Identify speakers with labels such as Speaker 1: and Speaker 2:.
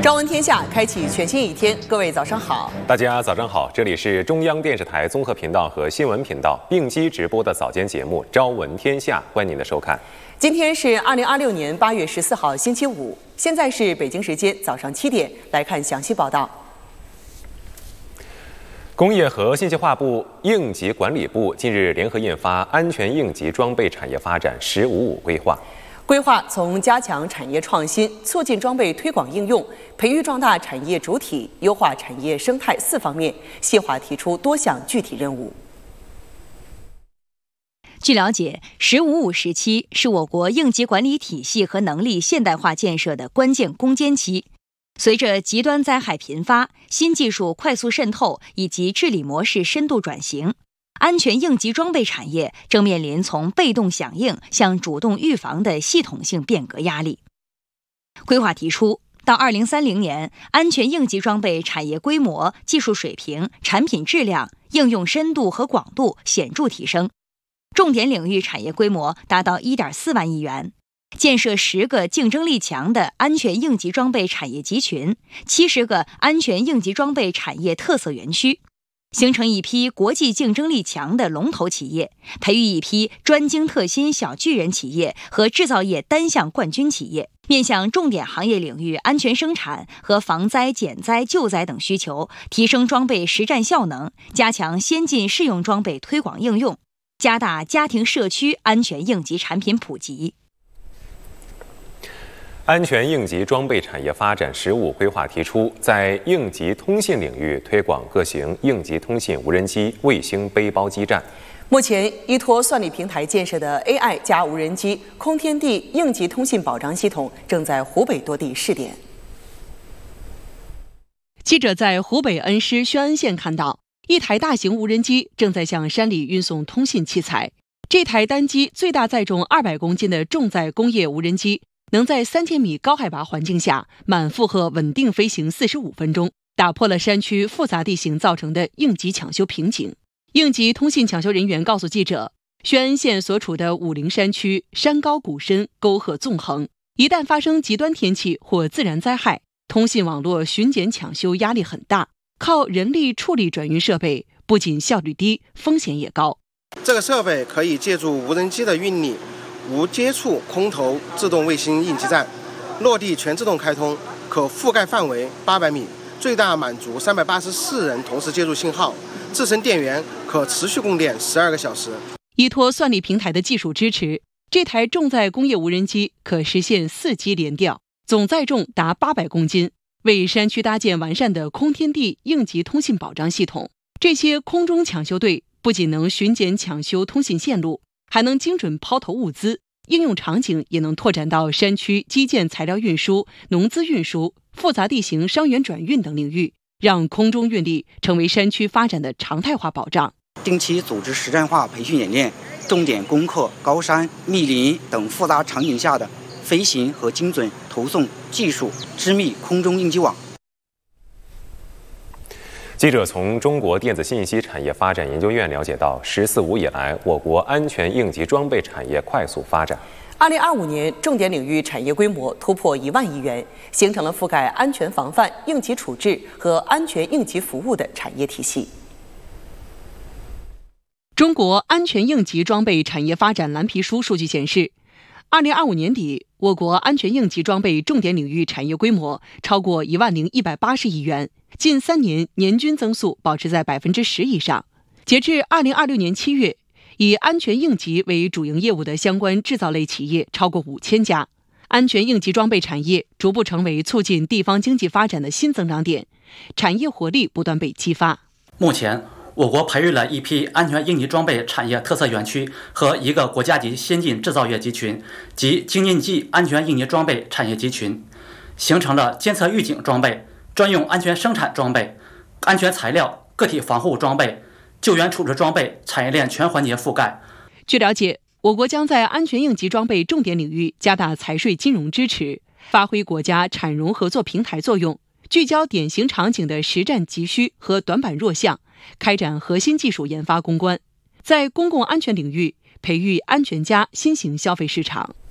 Speaker 1: 朝闻天下，开启全新一天。各位早上好，
Speaker 2: 大家早上好，这里是中央电视台综合频道和新闻频道并机直播的早间节目《朝闻天下》，欢迎您的收看。
Speaker 1: 今天是2026年8月14号，星期五，现在是北京时间早上7点，来看详细报道。
Speaker 2: 工业和信息化部、应急管理部近日联合印发《安全应急装备产业发展“15+5”规划》。
Speaker 1: 规划从加强产业创新、促进装备推广应用、培育壮大产业主体、优化产业生态4方面，细化提出多项具体任务。
Speaker 3: 据了解，“15+5”时期是我国应急管理体系和能力现代化建设的关键攻坚期。随着极端灾害频发、新技术快速渗透以及治理模式深度转型，安全应急装备产业正面临从被动响应向主动预防的系统性变革压力。规划提出，到2030年，安全应急装备产业规模、技术水平、产品质量、应用深度和广度显著提升，重点领域产业规模达到1.4万亿元，建设10个竞争力强的安全应急装备产业集群，70个安全应急装备产业特色园区，形成一批国际竞争力强的龙头企业，培育一批专精特新小巨人企业和制造业单项冠军企业，面向重点行业领域安全生产和防灾减灾救灾等需求，提升装备实战效能，加强先进适用装备推广应用，加大家庭社区安全应急产品普及。
Speaker 2: 安全应急装备产业发展“15+5”规划提出，在应急通信领域推广各型应急通信无人机、卫星背包基站。
Speaker 1: 目前，依托算力平台建设的 AI 加无人机空天地应急通信保障系统正在湖北多地试点。
Speaker 4: 记者在湖北恩施宣恩县看到，一台大型无人机正在向山里运送通信器材。这台单机最大载重200公斤的重载工业无人机，能在3000米高海拔环境下满负荷稳定飞行45分钟，打破了山区复杂地形造成的应急抢修瓶颈。应急通信抢修人员告诉记者，宣恩县所处的武陵山区山高谷深，沟壑纵横，一旦发生极端天气或自然灾害，通信网络巡检抢修压力很大，靠人力处理转运设备不仅效率低，风险也高。
Speaker 5: 这个设备可以借助无人机的运力，无接触空投自动卫星应急站，落地全自动开通，可覆盖范围800米，最大满足384人同时接入信号，自身电源可持续供电12个小时。
Speaker 4: 依托算力平台的技术支持，这台重载工业无人机可实现4机联调，总载重达800公斤，为山区搭建完善的空天地应急通信保障系统。这些空中抢修队不仅能巡检抢修通信线路，还能精准抛投物资，应用场景也能拓展到山区基建材料运输、农资运输、复杂地形伤员转运等领域，让空中运力成为山区发展的常态化保障。
Speaker 6: 定期组织实战化培训演练，重点攻克高山、密林等复杂场景下的飞行和精准投送技术，织密空中应急网。
Speaker 2: 记者从中国电子信息产业发展研究院了解到，“15+5”以来，我国安全应急装备产业快速发展。
Speaker 1: 2025年，重点领域产业规模突破1万亿元，形成了覆盖安全防范、应急处置和安全应急服务的产业体系。
Speaker 4: 中国安全应急装备产业发展蓝皮书数据显示，2025年底，我国安全应急装备重点领域产业规模超过10180亿元，近3年年均增速保持在10%以上。截至2026年7月，以安全应急为主营业务的相关制造类企业超过5000家，安全应急装备产业逐步成为促进地方经济发展的新增长点，产业活力不断被激发。
Speaker 7: 目前，我国培育了一批安全应急装备产业特色园区和1个国家级先进制造业集群及精进剂安全应急装备产业集群，形成了监测预警装备、专用安全生产装备、安全材料、个体防护装备、救援处置装备产业链全环节覆盖。
Speaker 4: 据了解，我国将在安全应急装备重点领域加大财税金融支持，发挥国家产融合作平台作用，聚焦典型场景的实战急需和短板弱项，开展核心技术研发攻关，在公共安全领域培育安全加新型消费市场。